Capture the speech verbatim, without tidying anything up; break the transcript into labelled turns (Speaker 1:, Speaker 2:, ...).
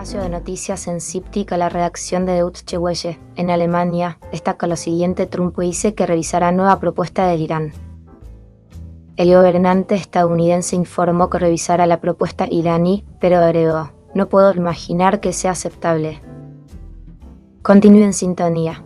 Speaker 1: espacio de noticias en Siptic a la redacción de Deutsche Welle, en Alemania, destaca lo siguiente: Trump dice que revisará nueva propuesta del Irán. El gobernante estadounidense informó que revisará la propuesta iraní, pero agregó: no puedo imaginar que sea aceptable. Continúe en sintonía.